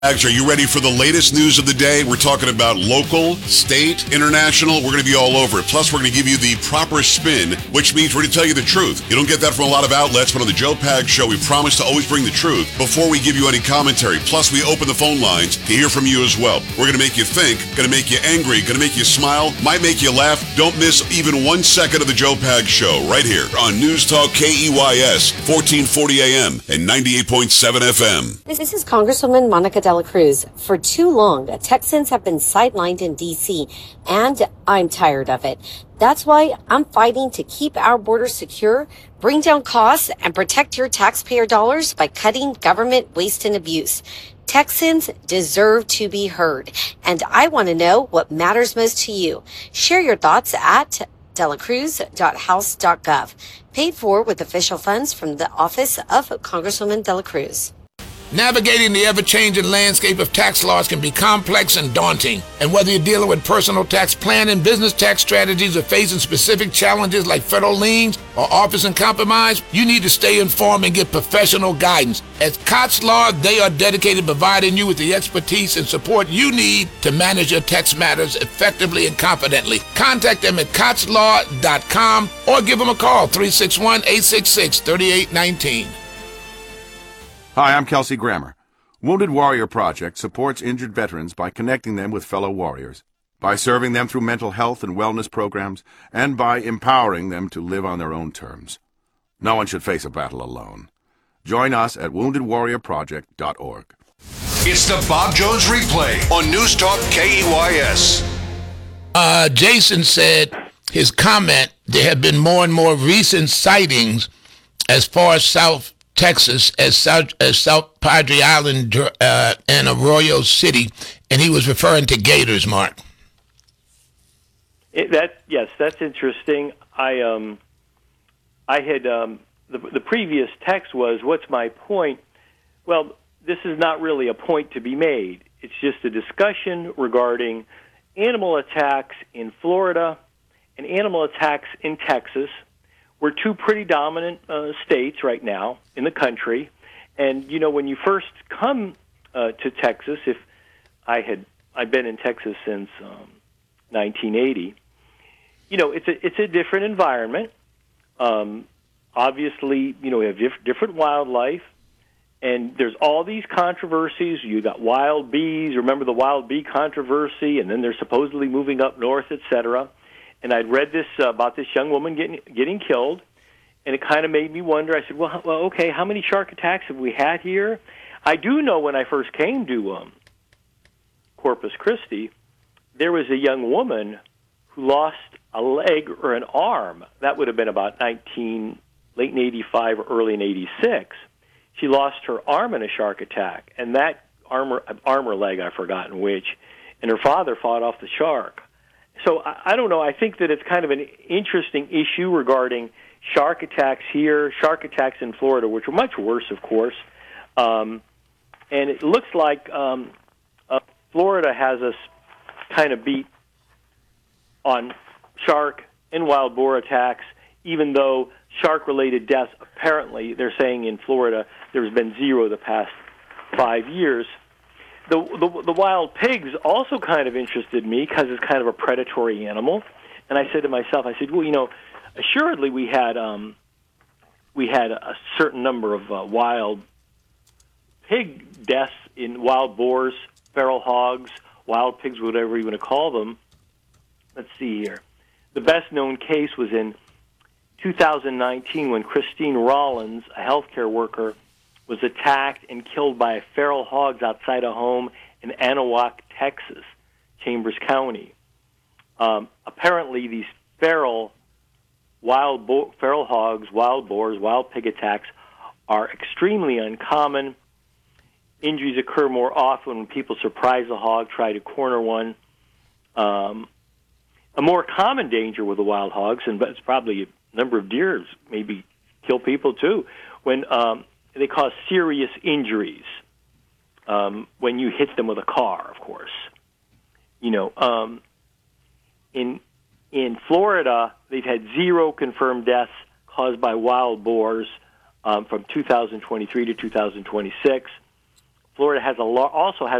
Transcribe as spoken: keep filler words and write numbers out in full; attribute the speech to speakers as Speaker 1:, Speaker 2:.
Speaker 1: Are you ready for the latest news of the day? We're talking about local, state, international. We're going to be all over it. Plus, we're going to give you the proper spin, which means we're going to tell you the truth. You don't get that from a lot of outlets, but on the Joe Pags Show, we promise to always bring the truth before we give you any commentary. Plus, we open the phone lines to hear from you as well. We're going to make you think, going to make you angry, going to make you smile, might make you laugh. Don't miss even one second of the Joe Pags Show right here on News Talk K E Y S, fourteen forty A M and ninety-eight point seven F M.
Speaker 2: This is Congresswoman Monica De La Cruz. For too long, Texans have been sidelined in D C, and I'm tired of it. That's why I'm fighting to keep our borders secure, bring down costs, and protect your taxpayer dollars by cutting government waste and abuse. Texans deserve to be heard, and I want to know what matters most to you. Share your thoughts at delacruz dot house dot gov. Paid for with official funds from the Office of Congresswoman De La Cruz.
Speaker 3: Navigating the ever-changing landscape of tax laws can be complex and daunting. And whether you're dealing with personal tax planning, business tax strategies, or facing specific challenges like federal liens or office and compromise, you need to stay informed and get professional guidance. At Cox Law, they are dedicated to providing you with the expertise and support you need to manage your tax matters effectively and confidently. Contact them at cox law dot com or give them a call, three six one, eight six six, three eight one nine.
Speaker 4: Hi, I'm Kelsey Grammer. Wounded Warrior Project supports injured veterans by connecting them with fellow warriors, by serving them through mental health and wellness programs, and by empowering them to live on their own terms. No one should face a battle alone. Join us at wounded warrior project dot org.
Speaker 5: It's the Bob Jones Replay on News Talk K E Y S.
Speaker 3: Uh, Jason said his comment, there have been more and more recent sightings as far as South Texas as South, as South Padre Island uh, and Arroyo City, and he was referring to gators, Mark.
Speaker 6: It, that yes, that's interesting. I um, I had um, the the previous text was, "What's my point?" Well, this is not really a point to be made. It's just a discussion regarding animal attacks in Florida and animal attacks in Texas. We're two pretty dominant uh, states right now in the country, and you know when you first come uh, to Texas, if I had I've been in Texas since um, nineteen eighty, you know it's a it's a different environment. Um, obviously, you know we have diff- different wildlife, and there's all these controversies. You got wild bees. Remember the wild bee controversy, and then they're supposedly moving up north, et cetera. And I'd read this uh, about this young woman getting getting killed, and it kind of made me wonder. I said, well, well, okay, how many shark attacks have we had here? I do know when I first came to um, Corpus Christi, there was a young woman who lost a leg or an arm. That would have been about nineteen, late in eighty-five or early in eighty-six. She lost her arm in a shark attack, and that armor, armor leg, I've forgotten which, and her father fought off the shark. So I, I don't know. I think that it's kind of an interesting issue regarding shark attacks here, shark attacks in Florida, which are much worse, of course. Um, and it looks like um, uh, Florida has us kind of beat on shark and wild boar attacks, even though shark-related deaths, apparently, they're saying in Florida, there's been zero the past five years. The, the the wild pigs also kind of interested me because it's kind of a predatory animal, and I said to myself, I said, well, you know, assuredly we had um, we had a certain number of uh, wild pig deaths in wild boars, feral hogs, wild pigs, whatever you want to call them. Let's see here. The best-known case was in two thousand nineteen when Christine Rollins, a healthcare worker, was attacked and killed by feral hogs outside a home in Anahuac, Texas, Chambers County. Um, apparently, these feral wild bo- feral hogs, wild boars, wild pig attacks are extremely uncommon. Injuries occur more often when people surprise a hog, try to corner one. Um, a more common danger with the wild hogs, and it's probably a number of deer, maybe kill people too, when um, they cause serious injuries um, when you hit them with a car, of course. You know, um, in in Florida, they've had zero confirmed deaths caused by wild boars um, from two thousand twenty-three to two thousand twenty-six. Florida has a lar- also has